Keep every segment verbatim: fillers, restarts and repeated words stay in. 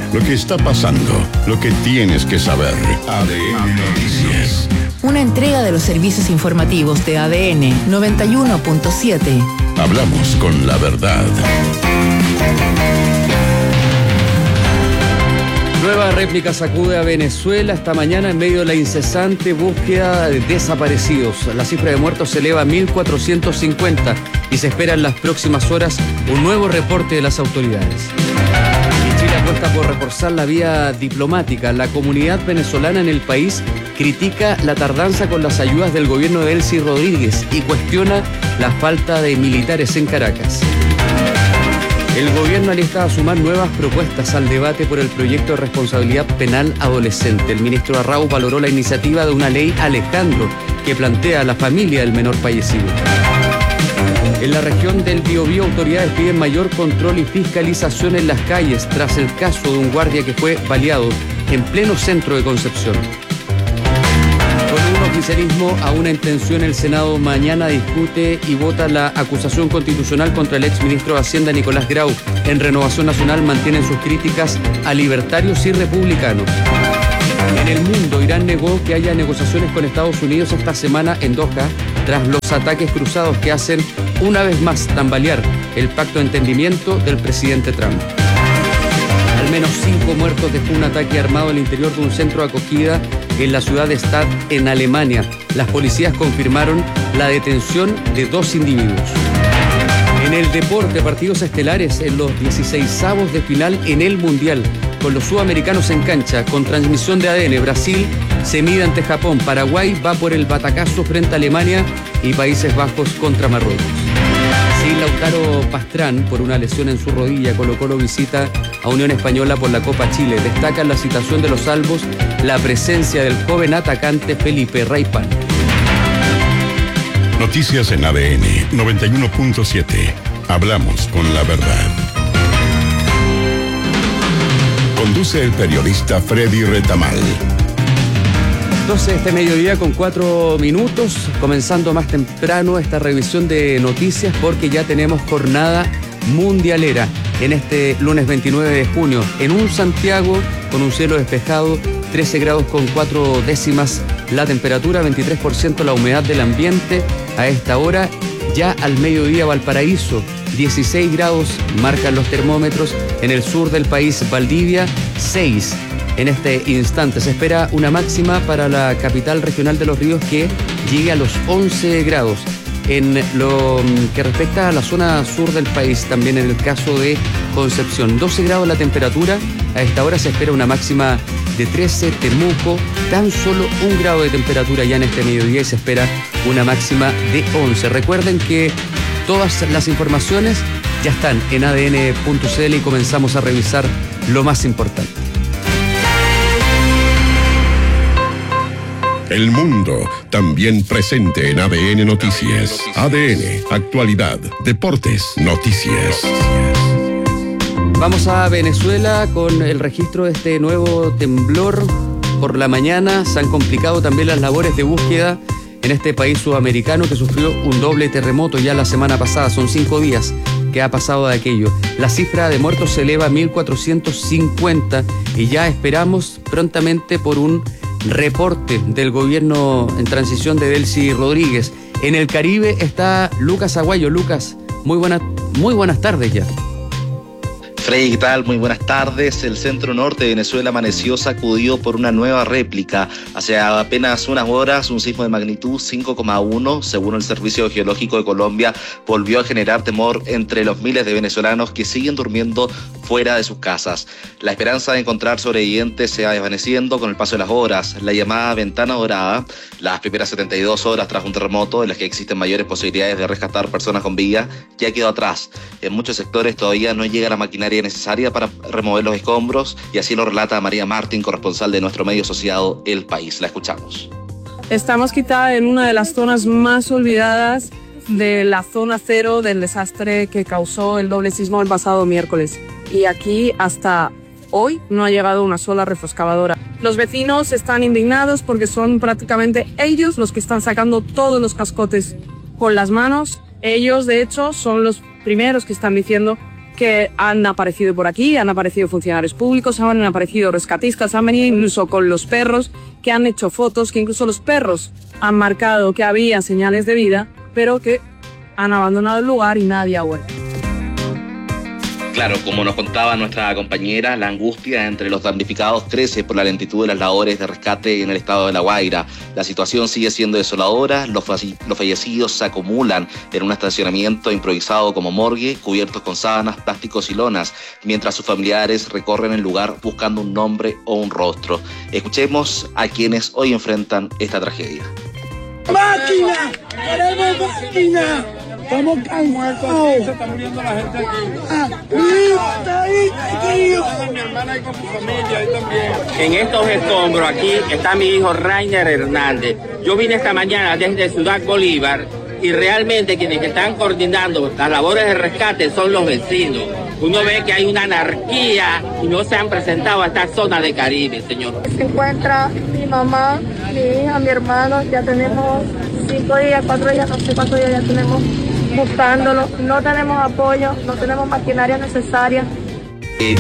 Lo que está pasando, lo que tienes que saber. A D N Noticias. Una entrega de los servicios informativos de A D N noventa y uno punto siete. Hablamos con la verdad. Nueva réplica sacude a Venezuela esta mañana en medio de la incesante búsqueda de desaparecidos. La cifra de muertos se eleva a mil cuatrocientos cincuenta y se espera en las próximas horas un nuevo reporte de las autoridades. Y Chile apuesta por reforzar la vía diplomática. La comunidad venezolana en el país critica la tardanza con las ayudas del gobierno de Delcy Rodríguez y cuestiona la falta de militares en Caracas. El gobierno alista a sumar nuevas propuestas al debate por el proyecto de responsabilidad penal adolescente. El ministro Arrau valoró la iniciativa de una ley Alejandro que plantea a la familia del menor fallecido. En la región del Biobío, autoridades piden mayor control y fiscalización en las calles tras el caso de un guardia que fue baleado en pleno centro de Concepción. Con un oficialismo a una intención, el Senado mañana discute y vota la acusación constitucional contra el exministro de Hacienda Nicolás Grau. En Renovación Nacional mantienen sus críticas a libertarios y republicanos. En el mundo, Irán negó que haya negociaciones con Estados Unidos esta semana en Doha tras los ataques cruzados que hacen una vez más tambalear el pacto de entendimiento del presidente Trump. Al menos cinco muertos dejó un ataque armado al interior de un centro de acogida en la ciudad de Stade, en Alemania. Las policías confirmaron la detención de dos individuos. En el deporte, partidos estelares en los dieciseisavos de final en el Mundial, con los sudamericanos en cancha, con transmisión de A D N. Brasil se mide ante Japón, Paraguay va por el batacazo frente a Alemania y Países Bajos contra Marruecos. Sí, Lautaro Pastrán, por una lesión en su rodilla, Colo-Colo visita a Unión Española por la Copa Chile. Destaca en la citación de los salvos la presencia del joven atacante Felipe Raypan. Noticias en A D N noventa y uno punto siete. Hablamos con la verdad. Conduce el periodista Freddy Retamal. doce este mediodía con cuatro minutos, comenzando más temprano esta revisión de noticias porque ya tenemos jornada mundialera en este lunes veintinueve de junio. En un Santiago con un cielo despejado, trece grados con cuatro décimas la temperatura, veintitrés por ciento la humedad del ambiente. A esta hora, ya al mediodía, Valparaíso, dieciséis grados marcan los termómetros. En el sur del país, Valdivia, seis. En este instante se espera una máxima para la capital regional de Los Ríos que llegue a los once grados. En lo que respecta a la zona sur del país, también en el caso de Concepción, doce grados la temperatura. A esta hora se espera una máxima de trece, Temuco, tan solo un grado de temperatura ya en este mediodía y se espera una máxima de once. Recuerden que todas las informaciones ya están en A D N punto C L y comenzamos a revisar lo más importante. El mundo también presente en A D N Noticias. A D N, actualidad, deportes, noticias. Vamos a Venezuela con el registro de este nuevo temblor. Por la mañana se han complicado también las labores de búsqueda en este país sudamericano que sufrió un doble terremoto ya la semana pasada. Son cinco días que ha pasado de aquello. La cifra de muertos se eleva a mil cuatrocientos cincuenta y ya esperamos prontamente por un reporte del gobierno en transición de Delcy Rodríguez. En el Caribe está Lucas Aguayo. Lucas, muy, buena, muy buenas tardes ya. Freddy, ¿qué tal? Muy buenas tardes. El centro norte de Venezuela amaneció sacudido por una nueva réplica. Hace apenas unas horas, un sismo de magnitud cinco coma uno, según el Servicio Geológico de Colombia, volvió a generar temor entre los miles de venezolanos que siguen durmiendo fuera de sus casas. La esperanza de encontrar sobrevivientes se va desvaneciendo con el paso de las horas. La llamada ventana dorada, las primeras setenta y dos horas tras un terremoto en las que existen mayores posibilidades de rescatar personas con vida, ya quedó atrás. En muchos sectores todavía no llega la maquinaria necesaria para remover los escombros y así lo relata María Martín, corresponsal de nuestro medio asociado El País. La escuchamos. Estamos quizá en una de las zonas más olvidadas de la zona cero del desastre que causó el doble sismo el pasado miércoles. Y aquí hasta hoy no ha llegado una sola retroexcavadora. Los vecinos están indignados porque son prácticamente ellos los que están sacando todos los cascotes con las manos. Ellos, de hecho, son los primeros que están diciendo que han aparecido por aquí, han aparecido funcionarios públicos, han aparecido rescatistas, han venido incluso con los perros, que han hecho fotos, que incluso los perros han marcado que había señales de vida, pero que han abandonado el lugar y nadie ha vuelto. Claro, como nos contaba nuestra compañera, la angustia entre los damnificados crece por la lentitud de las labores de rescate en el estado de La Guaira. La situación sigue siendo desoladora, los, los fallecidos se acumulan en un estacionamiento improvisado como morgue, cubiertos con sábanas, plásticos y lonas, mientras sus familiares recorren el lugar buscando un nombre o un rostro. Escuchemos a quienes hoy enfrentan esta tragedia. ¡Máquina! ¡Queremos máquina! Estamos cansados. Se está muriendo la gente aquí. Ah, está ahí, tío. Mi hermana ahí con su familia, ahí también. En estos escombros aquí está mi hijo Rainer Hernández. Yo vine esta mañana desde Ciudad Bolívar y realmente quienes están coordinando las labores de rescate son los vecinos. Uno ve que hay una anarquía y no se han presentado a esta zona de Caribe, señor. Se encuentra mi mamá, mi hija, mi hermano. Ya tenemos cinco días, cuatro días, no sé cuántos días ya tenemos buscándolo. No tenemos apoyo, no tenemos maquinaria necesaria. Eh,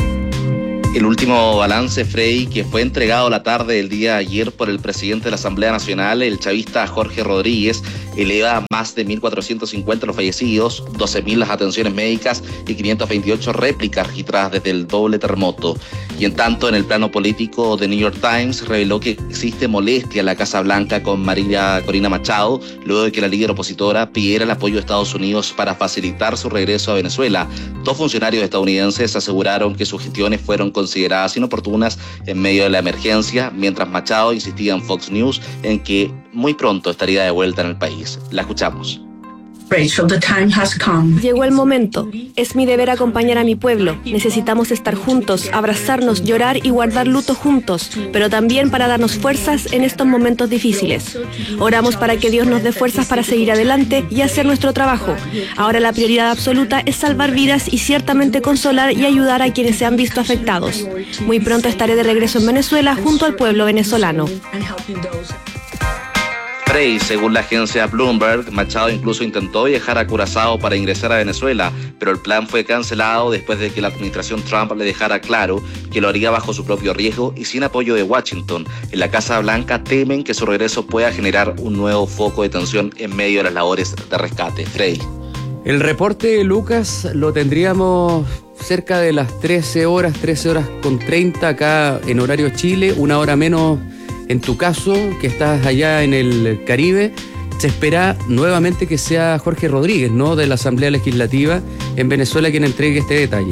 el último balance, Frei, que fue entregado la tarde del día de ayer por el presidente de la Asamblea Nacional, el chavista Jorge Rodríguez, eleva a más de mil cuatrocientos cincuenta los fallecidos, doce mil las atenciones médicas y quinientas veintiocho réplicas registradas desde el doble terremoto. Y en tanto, en el plano político, The New York Times reveló que existe molestia en la Casa Blanca con María Corina Machado, luego de que la líder opositora pidiera el apoyo de Estados Unidos para facilitar su regreso a Venezuela. Dos funcionarios estadounidenses aseguraron que sus gestiones fueron consideradas inoportunas en medio de la emergencia, mientras Machado insistía en Fox News en que muy pronto estaría de vuelta en el país. La escuchamos. Rachel, the time has come. Llegó el momento. Es mi deber acompañar a mi pueblo. Necesitamos estar juntos, abrazarnos, llorar y guardar luto juntos, pero también para darnos fuerzas en estos momentos difíciles. Oramos para que Dios nos dé fuerzas para seguir adelante y hacer nuestro trabajo. Ahora la prioridad absoluta es salvar vidas y ciertamente consolar y ayudar a quienes se han visto afectados. Muy pronto estaré de regreso en Venezuela junto al pueblo venezolano. Frei, según la agencia Bloomberg, Machado incluso intentó viajar a Curazao para ingresar a Venezuela, pero el plan fue cancelado después de que la administración Trump le dejara claro que lo haría bajo su propio riesgo y sin apoyo de Washington. En la Casa Blanca temen que su regreso pueda generar un nuevo foco de tensión en medio de las labores de rescate. Frei. El reporte, Lucas, lo tendríamos cerca de las trece horas, trece horas con treinta acá en horario Chile, una hora menos. En tu caso, que estás allá en el Caribe, se espera nuevamente que sea Jorge Rodríguez, ¿no?, de la Asamblea Legislativa en Venezuela quien entregue este detalle.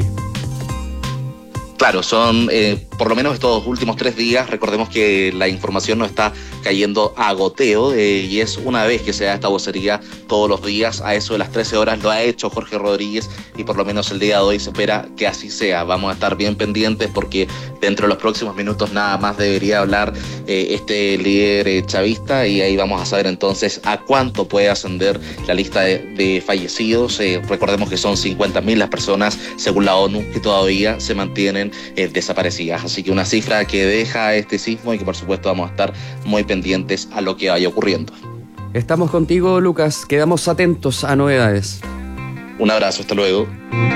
Claro, son eh, por lo menos estos últimos tres días. Recordemos que la información no está cayendo a goteo eh, y es una vez que se da esta vocería todos los días. A eso de las trece horas lo ha hecho Jorge Rodríguez y por lo menos el día de hoy se espera que así sea. Vamos a estar bien pendientes porque dentro de los próximos minutos nada más debería hablar eh, este líder eh, chavista y ahí vamos a saber entonces a cuánto puede ascender la lista de, de fallecidos. Eh, recordemos que son cincuenta mil las personas, según la ONU, que todavía se mantienen eh, desaparecidas. Así que una cifra que deja este sismo y que por supuesto vamos a estar muy pendientes a lo que vaya ocurriendo. Estamos contigo, Lucas. Quedamos atentos a novedades. Un abrazo, hasta luego.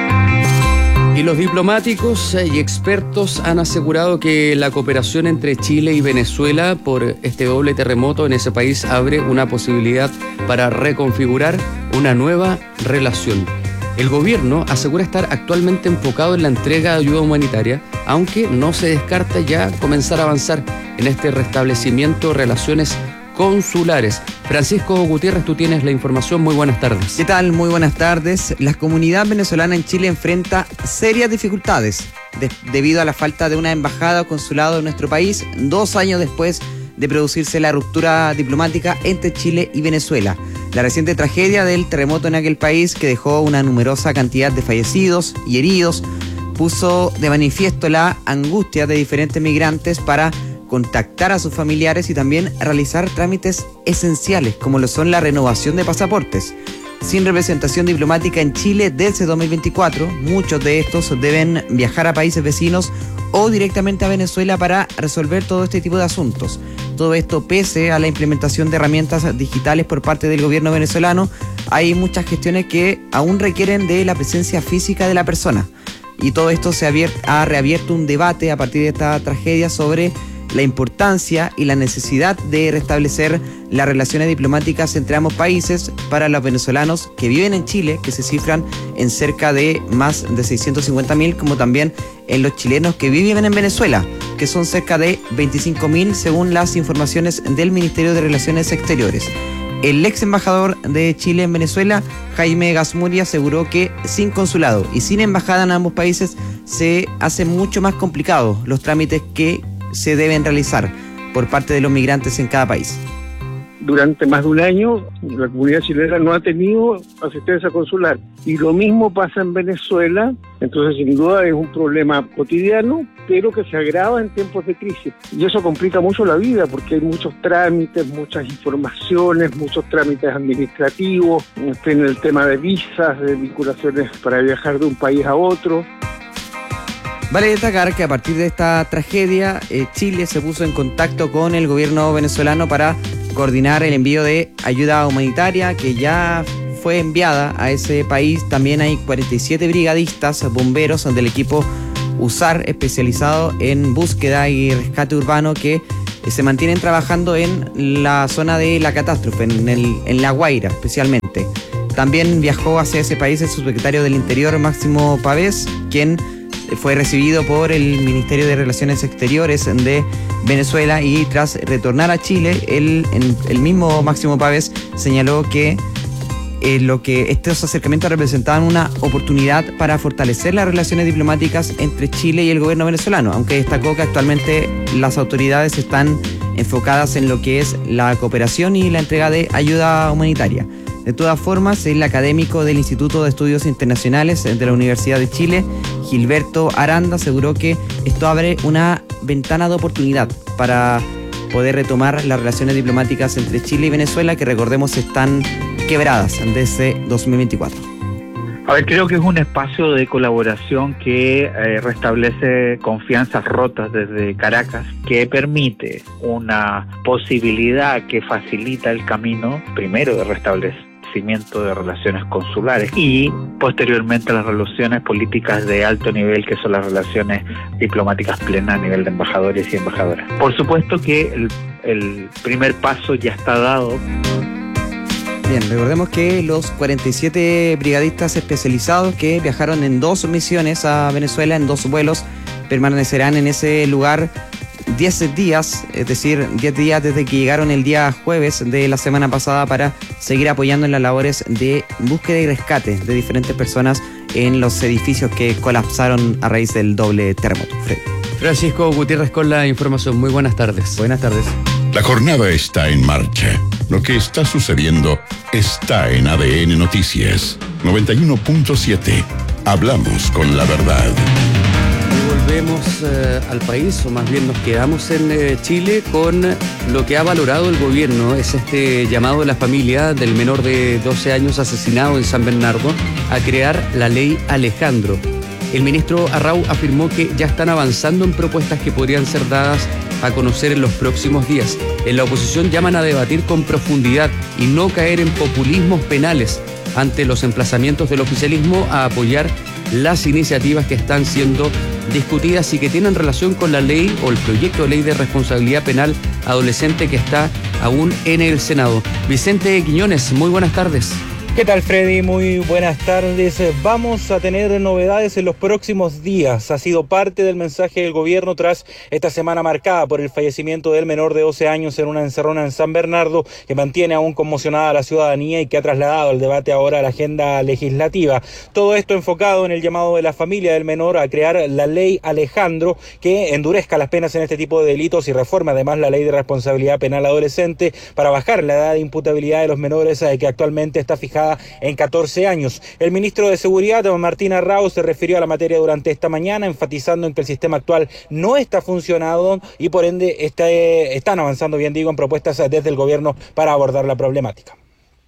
Y los diplomáticos y expertos han asegurado que la cooperación entre Chile y Venezuela por este doble terremoto en ese país abre una posibilidad para reconfigurar una nueva relación. El gobierno asegura estar actualmente enfocado en la entrega de ayuda humanitaria, aunque no se descarta ya comenzar a avanzar en este restablecimiento de relaciones consulares. Francisco Gutiérrez, tú tienes la información. Muy buenas tardes. ¿Qué tal? Muy buenas tardes. La comunidad venezolana en Chile enfrenta serias dificultades de, debido a la falta de una embajada o consulado en nuestro país, dos años después de producirse la ruptura diplomática entre Chile y Venezuela. La reciente tragedia del terremoto en aquel país, que dejó una numerosa cantidad de fallecidos y heridos, puso de manifiesto la angustia de diferentes migrantes para contactar a sus familiares y también realizar trámites esenciales, como lo son la renovación de pasaportes. sin representación diplomática en Chile desde dos mil veinticuatro. Muchos de estos deben viajar a países vecinos o directamente a Venezuela para resolver todo este tipo de asuntos. Todo esto pese a la implementación de herramientas digitales por parte del gobierno venezolano. Hay muchas gestiones que aún requieren de la presencia física de la persona. Y todo esto se ha reabierto un debate a partir de esta tragedia sobre la importancia y la necesidad de restablecer las relaciones diplomáticas entre ambos países para los venezolanos que viven en Chile, que se cifran en cerca de más de seiscientos cincuenta mil, como también en los chilenos que viven en Venezuela, que son cerca de veinticinco mil según las informaciones del Ministerio de Relaciones Exteriores. El ex embajador de Chile en Venezuela, Jaime Gazmuri, aseguró que sin consulado y sin embajada en ambos países se hace mucho más complicado los trámites que se deben realizar por parte de los migrantes en cada país. Durante más de un año, la comunidad chilena no ha tenido asistencia consular. Y lo mismo pasa en Venezuela. Entonces, sin duda, es un problema cotidiano, pero que se agrava en tiempos de crisis. Y eso complica mucho la vida, porque hay muchos trámites, muchas informaciones, muchos trámites administrativos, en el tema de visas, de vinculaciones para viajar de un país a otro. Vale destacar que a partir de esta tragedia, eh, Chile se puso en contacto con el gobierno venezolano para coordinar el envío de ayuda humanitaria que ya fue enviada a ese país. También hay cuarenta y siete brigadistas bomberos del equipo USAR especializado en búsqueda y rescate urbano que eh, se mantienen trabajando en la zona de la catástrofe, en, el, en La Guaira especialmente. También viajó hacia ese país el subsecretario del Interior, Máximo Pavés, quien fue recibido por el Ministerio de Relaciones Exteriores de Venezuela, y tras retornar a Chile, el, el mismo Máximo Pavés señaló que, eh, lo que estos acercamientos representaban una oportunidad para fortalecer las relaciones diplomáticas entre Chile y el gobierno venezolano, aunque destacó que actualmente las autoridades están enfocadas en lo que es la cooperación y la entrega de ayuda humanitaria. De todas formas, el académico del Instituto de Estudios Internacionales de la Universidad de Chile, Gilberto Aranda, aseguró que esto abre una ventana de oportunidad para poder retomar las relaciones diplomáticas entre Chile y Venezuela, que recordemos están quebradas desde dos mil veinticuatro. A ver, creo que es un espacio de colaboración que eh, restablece confianzas rotas desde Caracas, que permite una posibilidad que facilita el camino, primero, de restablecer de relaciones consulares y posteriormente las relaciones políticas de alto nivel, que son las relaciones diplomáticas plenas a nivel de embajadores y embajadoras. Por supuesto que el, el primer paso ya está dado. Bien, recordemos que los cuarenta y siete brigadistas especializados que viajaron en dos misiones a Venezuela, en dos vuelos, permanecerán en ese lugar diez días, es decir, diez días desde que llegaron el día jueves de la semana pasada, para seguir apoyando en las labores de búsqueda y rescate de diferentes personas en los edificios que colapsaron a raíz del doble terremoto. Fred. Francisco Gutiérrez con la información. Muy buenas tardes. Buenas tardes. La jornada está en marcha. Lo que está sucediendo está en A D N Noticias. noventa y uno punto siete. Hablamos con la verdad. Volvemos eh, al país, o más bien nos quedamos en eh, Chile con lo que ha valorado el gobierno. Es este llamado de la familia del menor de doce años asesinado en San Bernardo a crear la ley Alejandro. El ministro Arrau afirmó que ya están avanzando en propuestas que podrían ser dadas a conocer en los próximos días. En la oposición llaman a debatir con profundidad y no caer en populismos penales ante los emplazamientos del oficialismo a apoyar las iniciativas que están siendo discutidas y que tienen relación con la ley o el proyecto de ley de responsabilidad penal adolescente que está aún en el Senado. Vicente Quiñones, muy buenas tardes. ¿Qué tal, Freddy? Muy buenas tardes. Vamos a tener novedades en los próximos días. Ha sido parte del mensaje del gobierno tras esta semana marcada por el fallecimiento del menor de doce años en una encerrona en San Bernardo, que mantiene aún conmocionada a la ciudadanía y que ha trasladado el debate ahora a la agenda legislativa. Todo esto enfocado en el llamado de la familia del menor a crear la ley Alejandro, que endurezca las penas en este tipo de delitos y reforme además la ley de responsabilidad penal adolescente para bajar la edad de imputabilidad de los menores, que actualmente está fijada en catorce años. El ministro de Seguridad, Martín Arrau, se refirió a la materia durante esta mañana, enfatizando en que el sistema actual no está funcionando y por ende está, están avanzando, bien digo, en propuestas desde el gobierno para abordar la problemática.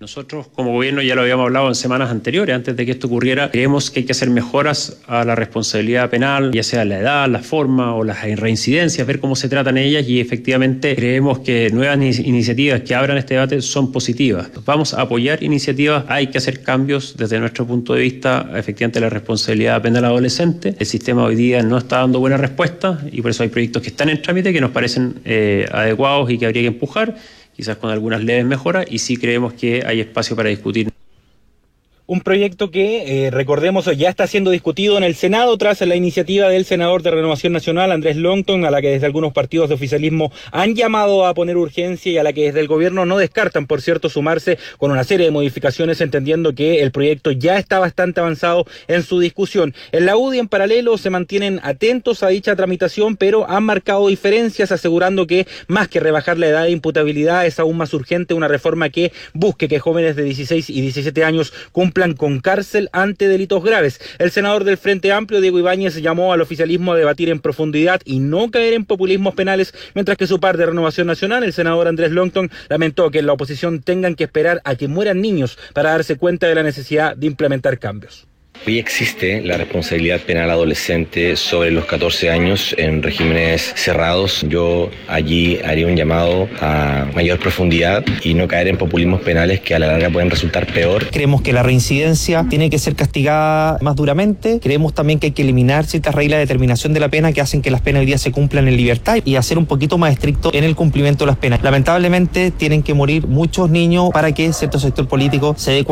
Nosotros como gobierno ya lo habíamos hablado en semanas anteriores, antes de que esto ocurriera, creemos que hay que hacer mejoras a la responsabilidad penal, ya sea la edad, la forma o las reincidencias, ver cómo se tratan ellas y efectivamente creemos que nuevas iniciativas que abran este debate son positivas. Vamos a apoyar iniciativas, hay que hacer cambios desde nuestro punto de vista, efectivamente la responsabilidad penal adolescente. El sistema hoy día no está dando buena respuesta y por eso hay proyectos que están en trámite que nos parecen eh, adecuados y que habría que empujar, quizás con algunas leves mejoras, y sí creemos que hay espacio para discutir. Un proyecto que, eh, recordemos, ya está siendo discutido en el Senado tras la iniciativa del senador de Renovación Nacional, Andrés Longton, a la que desde algunos partidos de oficialismo han llamado a poner urgencia y a la que desde el gobierno no descartan, por cierto, sumarse con una serie de modificaciones, entendiendo que el proyecto ya está bastante avanzado en su discusión. En la U D I, en paralelo, se mantienen atentos a dicha tramitación, pero han marcado diferencias, asegurando que más que rebajar la edad de imputabilidad, es aún más urgente una reforma que busque que jóvenes de dieciséis y diecisiete años cumplan con cárcel ante delitos graves. El senador del Frente Amplio, Diego Ibáñez, llamó al oficialismo a debatir en profundidad y no caer en populismos penales, mientras que su par de Renovación Nacional, el senador Andrés Longton, lamentó que en la oposición tengan que esperar a que mueran niños para darse cuenta de la necesidad de implementar cambios. Hoy existe la responsabilidad penal adolescente sobre los catorce años en regímenes cerrados. Yo allí haría un llamado a mayor profundidad y no caer en populismos penales que a la larga pueden resultar peor. Creemos que la reincidencia tiene que ser castigada más duramente. Creemos también que hay que eliminar ciertas reglas de determinación de la pena que hacen que las penas hoy día se cumplan en libertad y hacer un poquito más estricto en el cumplimiento de las penas. Lamentablemente tienen que morir muchos niños para que cierto sector político se dé cuenta